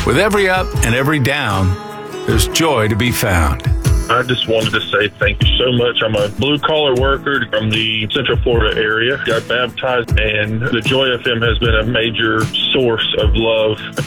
With every up and every down, there's joy to be found. I just wanted to say thank you so much. I'm a blue-collar worker from the Central Florida area. Got baptized, and the Joy FM has been a major source of love